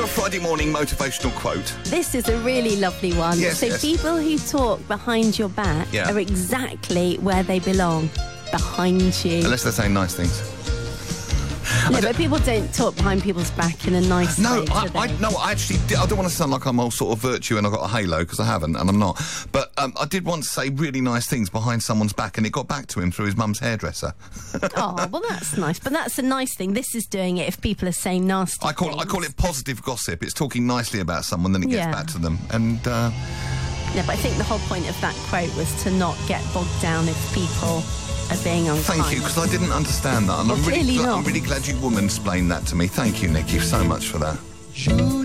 a Friday morning motivational quote? This is a really lovely one. Yes, so yes. people who talk behind your back Yeah. are exactly where they belong. Behind you. Unless they're saying nice things. No, but people don't talk behind people's back in a nice No, way, do they? I actually did. I don't want to sound like I'm all sort of virtue and I've got a halo, because I haven't, and I'm not. But I did once say really nice things behind someone's back, and it got back to him through his mum's hairdresser. Oh, well, that's nice. But that's a nice thing. This is doing it if people are saying nasty I call things. it positive gossip. It's talking nicely about someone, then it gets Yeah. back to them. And No, but I think the whole point of that quote was to not get bogged down if people are being unkind. thank you, because I didn't understand that, and Well, I'm clearly I'm not. really glad you woman-explained that to me. Thank you, Nikki, so much for that.